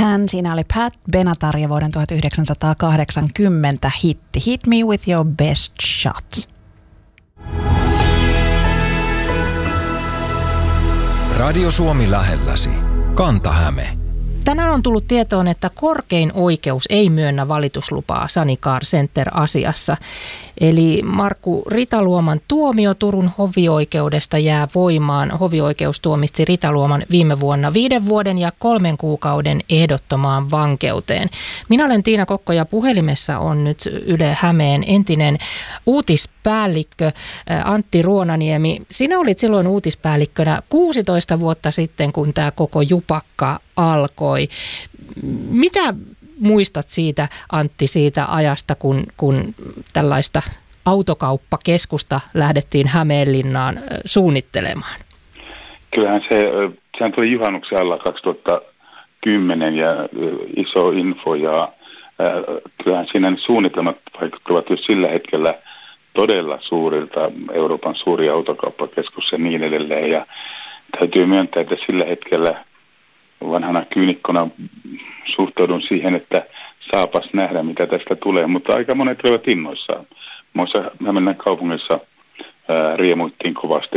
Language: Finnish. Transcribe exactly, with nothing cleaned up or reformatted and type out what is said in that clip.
Hän siinä oli Pat Benatar ja vuoden tuhatyhdeksänsataakahdeksankymmentä hitti Hit Me With Your Best Shot. Radio Suomi lähelläsi. Kanta-Häme. Tänään on tullut tietoon, että korkein oikeus ei myönnä valituslupaa Sanicar Center-asiassa. Eli Markku Ritaluoman tuomio Turun hovioikeudesta jää voimaan. Hovioikeus tuomitsi Ritaluoman viime vuonna viiden vuoden ja kolmen kuukauden ehdottomaan vankeuteen. Minä olen Tiina Kokko ja puhelimessa on nyt Yle Hämeen entinen uutispäällikkö Antti Ruonaniemi. Sinä olit silloin uutispäällikkönä kuusitoista vuotta sitten, kun tämä koko jupakka alkoi. Mitä muistat siitä, Antti, siitä ajasta, kun, kun tällaista autokauppakeskusta lähdettiin Hämeenlinnaan suunnittelemaan? Kyllähän se, sehän tuli juhannuksen alla kaksituhattakymmenen ja iso info ja kyllähän siinä suunnitelmat vaikuttavat jo sillä hetkellä todella suurilta, Euroopan suuri autokauppakeskus ja niin edelleen, ja täytyy myöntää, että sillä hetkellä vanhana kyynikkona suhtaudun siihen, että saapas nähdä, mitä tästä tulee, mutta aika monet olivat innoissaan. Muissa Hämeenlinnan kaupungissa ää, riemuittiin kovasti,